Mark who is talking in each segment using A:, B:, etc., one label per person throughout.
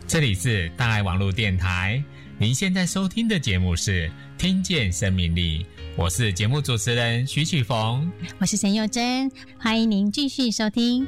A: 这里是大爱网络电台，您现在收听的节目是听见生命力，我是节目主持人徐启逢，
B: 我是陈佑珍，欢迎您继续收听。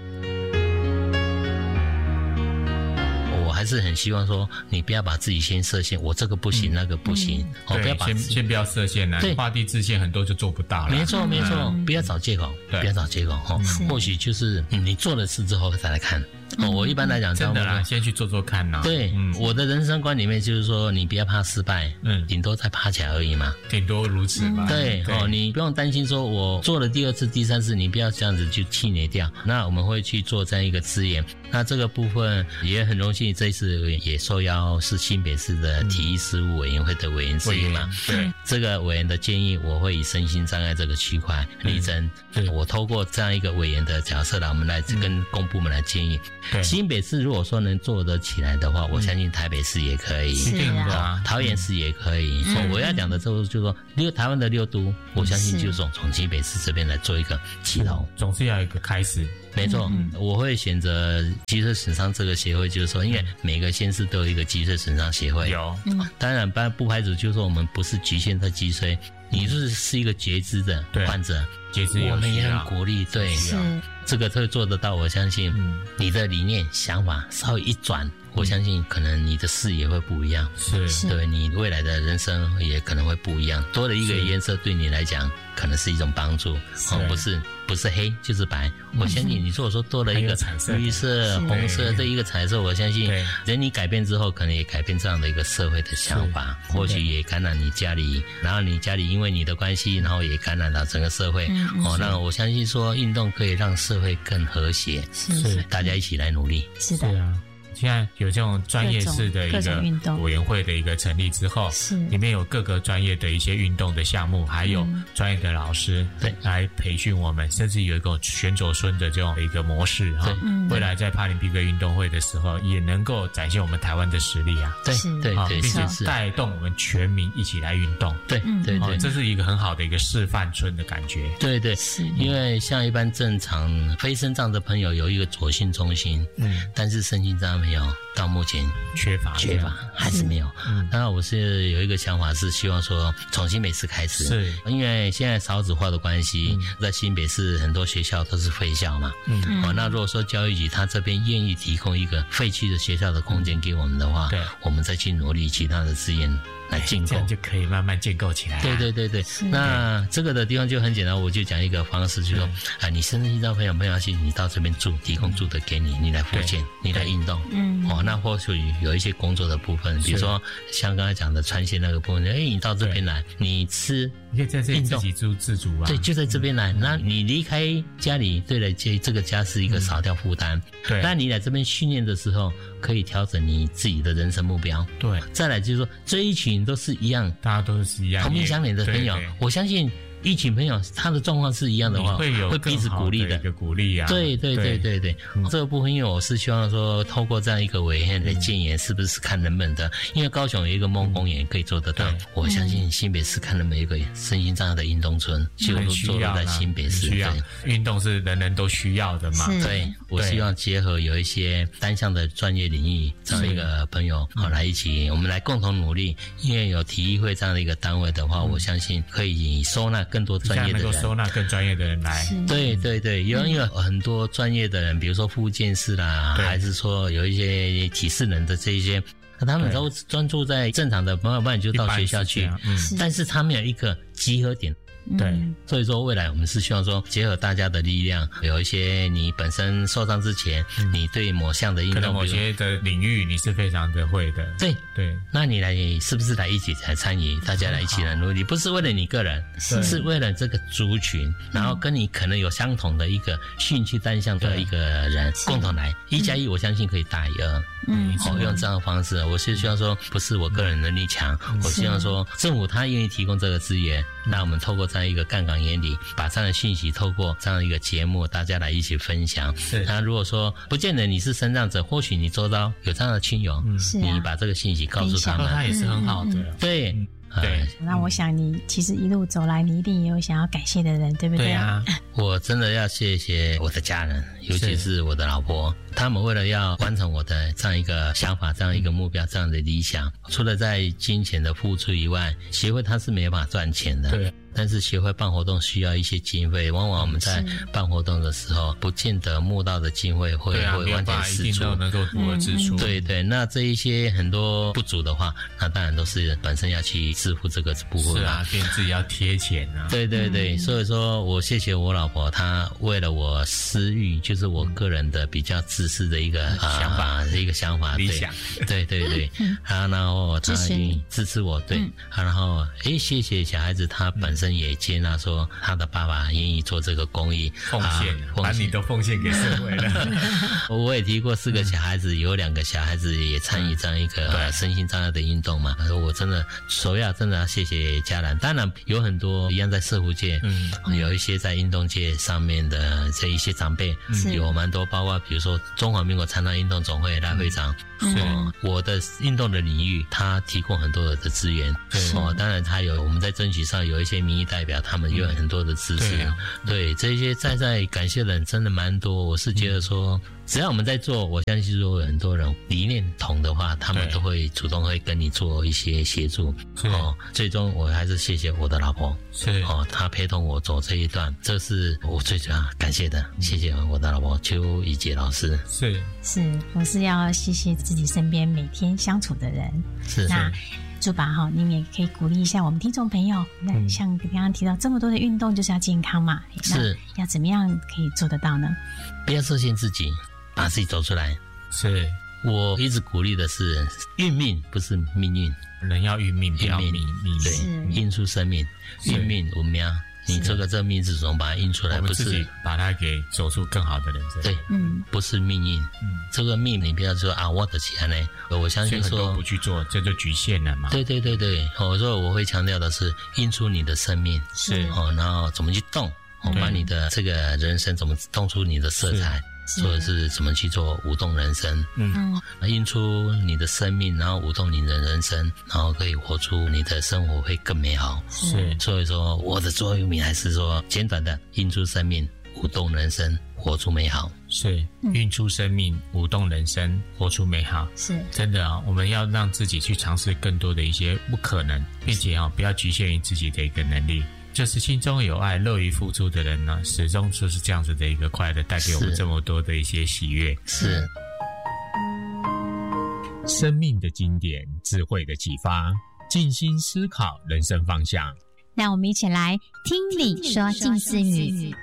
C: 我还是很希望说，你不要把自己先设限，我这个不行，那个不行，不要把
A: 先不要设限了，画地自限很多就做不到了。
C: 没错，不要找借口，不要找借口或许就是你做了事之后再来看。我一般来讲
A: 真的啦，先去做做看啦。
C: 对，我的人生观里面就是说，你不要怕失败，顶多再爬起来而已嘛，
A: 顶多如此吧。
C: 对，你不用担心说我做了第二次、第三次，你不要这样子就气馁掉。那我们会去做这样一个资源。那这个部分也很荣幸，这一次也受邀是新北市的体育事务委员会的委员之一嘛。
A: 对，
C: 这个委员的建议，我会以身心障碍这个区块力争。我透过这样一个委员的角色来，我们来跟公部门来建议。新北市如果说能做得起来的话，我相信台北市也可以，
A: 是啊，
C: 桃园市也可以。我要讲的就是说，台湾的6都，我相信就是从新北市这边来做一个起头，
A: 总是要有一个开始。
C: 没错，我会选择脊髓损伤这个协会，就是说，因为每个县市都有一个脊髓损伤协会。
A: 有，
C: 当然不排除就是说我们不是局限在脊髓，你是一个截肢的患者，
A: 截肢
C: 我们也很鼓励，对，这个会做得到。我相信你的理念想法稍微一转，我相信可能你的视野会不一样，
A: 是
C: 对你未来的人生也可能会不一样。多了一个颜色对你来讲，可能是一种帮助，不是黑就是白。我相信你如果说多了一个绿色、红色这一个彩色，我相信人你改变之后，可能也改变这样的一个社会的想法，或许也感染你家里，然后你家里因为你的关系，然后也感染到整个社会。那我相信说运动可以让社会更和谐，是大家一起来努力。
B: 是的。
A: 现在有这种专业式的一个委员会的一个成立之后，里面有各个专业的一些运动的项目，还有专业的老师来培训我们，甚至有一个选手村的这种一个模式哈。未来在帕林匹克运动会的时候，也能够展现我们台湾的实力啊。
C: 对，
A: 并且带动我们全民一起来运动。
C: 对，
A: 这是一个很好的一个示范村的感觉。
C: 对，因为像一般正常非身障的朋友有一个左心中心，但是身心障没有，到目前
A: 缺乏
C: 还是没有。那我是有一个想法，是希望说从新北市开始，
A: 是
C: 因为现在少子化的关系，在新北市很多学校都是废校嘛。那如果说教育局他这边愿意提供一个废弃的学校的空间给我们的话，我们再去努力其他的资源来建构，
A: 这样就可以慢慢建构起来。
C: 对。那这个的地方就很简单，我就讲一个方式，就是说你身心障朋友要去，你到这边住，提供住的给你，你来复健，你来运动。那或许有一些工作的部分，比如说像刚才讲的穿线那个部分，你到这边来，你吃。
A: 你可以在这里自给自足啊。
C: 对，就在这边来。那你离开家里，对了，这个家是一个少掉负担。
A: 对。
C: 那你来这边训练的时候，可以调整你自己的人生目标。
A: 对。
C: 再来就是说，这一群都是一样，
A: 大家都是一样，
C: 同病相怜的朋友，我相信。一群朋友他的状况是一样的话，会彼此鼓励的，
A: 一个鼓励啊。
C: 对，这个部分因为我是希望说透过这样一个委员的建言，是不是看能不能的？因为高雄有一个梦公园可以做得到，我相信新北市看能不能有一个身心障碍的运动村，就做在新北市。
A: 运动是人人都需要的嘛。
C: 对，我希望结合有一些单项的专业领域，找一个朋友来一起，我们来共同努力。因为有体育会这样的一个单位的话，我相信可以收纳更多专业的人，
A: 能够收纳更专业的人来。
C: 对，因为很多专业的人，比如说复健师啦，还是说有一些体适能的这一些，他们都专注在正常的，不然你就到学校去。但是他们有一个集合点。
A: 对，
C: 所以说未来我们是希望说结合大家的力量，有一些你本身受伤之前，你对某项的运动，
A: 可能某些的领域你是非常的会的。
C: 对，那你来是不是来一起来参与，大家来一起来努力，不是为了你个人，是为了这个族群，然后跟你可能有相同的一个兴趣单项的一个人共同来，1+1我相信可以大于2。用这样的方式，我是希望说，不是我个人能力强，我希望说政府他愿意提供这个资源，那我们透过这样一个杠杆原理，把这样的信息透过这样一个节目，大家来一起分享。那如果说不见得你是身障者，或许你周遭有这样的亲友，你把这个信息告诉他们，
A: 他也是很好的。
C: 对。
A: 对，
B: 那我想你其实一路走来，你一定也有想要感谢的人，对不对？
A: 对啊，
C: 我真的要谢谢我的家人，尤其是我的老婆，他们为了要完成我的这样一个想法、这样一个目标、这样的理想，除了在金钱的付出以外，协会它是没办法赚钱的。对。但是协会办活动需要一些经费，往往我们在办活动的时候，不见得募到的经费会完全释出，
A: 能够符合支出。
C: 对对，那这一些很多不足的话，那当然都是本身要去支付这个部分。
A: 是啊，变自己要贴钱啊。
C: 对对对，所以说我谢谢我老婆，她为了我私欲，就是我个人的比较自私的一个想法
A: 理想。
C: 对对对，然后她支持我，对，然后谢谢小孩子，他本身也接纳说他的爸爸愿意做这个公益
A: 奉献，把你都奉献给社会了。
C: 我也提过4个小孩子，有2个小孩子也参与这样一个身心障碍的运动嘛。我真的首要真的要谢谢家人，当然有很多一样在社福界，有一些在运动界上面的这一些长辈，有蛮多，包括比如说中华民国残障运动总会赖会长。我的运动的领域，他提供很多的资源。当然他有我们在争取上有一些民意代表，他们有很多的支持。对这些在感谢的人真的蛮多。我是觉得说，只要我们在做，我相信说有很多人理念同的话，他们都会主动会跟你做一些协助。最终我还是谢谢我的老婆，她陪同我走这一段，这是我最主要感谢的。谢谢我的老婆邱怡杰老师。
B: 是，我是要谢谢自己身边每天相处的人。那朱爸您也可以鼓励一下我们听众朋友。那像刚刚提到这么多的运动就是要健康嘛，
C: 是
B: 要怎么样可以做得到呢？
C: 不要设限自己，把自己走出来。
A: 是
C: 我一直鼓励的是运命，不是命运。
A: 人要运命，不要命。
C: 对，运出生命，运命无命。你这个命是怎么把它印出来？不是
A: 自己把它给走出更好的人生。
C: 对，不是命运。这个命你不要说我的钱呢。我相信说
A: 很多不去做，这就局限了嘛。
C: 对对对对，所以我会强调的是印出你的生命，然后怎么去动，把你的这个人生怎么动出你的色彩。或者是怎么去做舞动人生，印出你的生命，然后舞动你的人生，然后可以活出你的生活会更美好。所以说我的座右铭还是说简短的，印出生命，舞动人生，活出美好。
A: 运出生命，舞动人生，活出美好。真的我们要让自己去尝试更多的一些不可能，并且不要局限于自己的一个能力。就是心中有爱、乐于付出的人呢，始终就是这样子的一个快乐，带给我们这么多的一些喜悦。生命的经典，智慧的启发，静心思考人生方向。
B: 让我们一起来听理说静思语。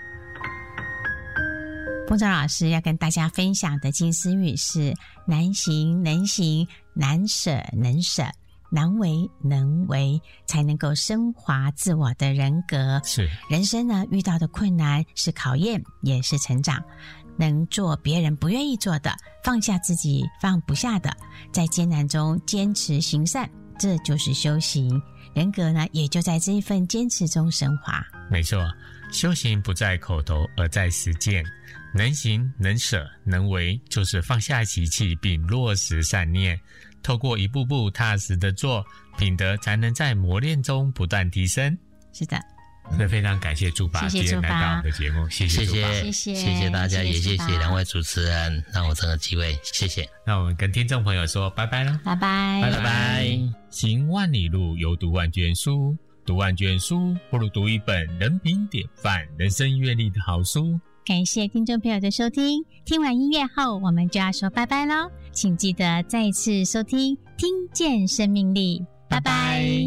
B: 波中老师要跟大家分享的静思语是：难行能行，难舍能舍，难为能为，才能够升华自我的人格。人生呢，遇到的困难是考验，也是成长。能做别人不愿意做的，放下自己放不下的，在艰难中坚持行善，这就是修行。人格呢，也就在这一份坚持中升华。
A: 没错，修行不在口头，而在实践。能行能舍能为，就是放下习气并落实善念，透过一步步踏实的做，品德才能在磨练中不断提升。
B: 是的，
A: 所以非常感谢朱爸今天来到我的节目，谢谢朱爸，
C: 谢谢大家，也谢谢2位主持人让我这个机会，谢谢。
A: 那我们跟听众朋友说拜拜了，
B: 拜拜，
C: 拜拜。
A: 行万里路，犹读万卷书，读万卷书不如读一本人品典范、人生阅历的好书。
B: 感谢听众朋友的收听，听完音乐后我们就要说拜拜咯，请记得再次收听听见生命力，拜拜。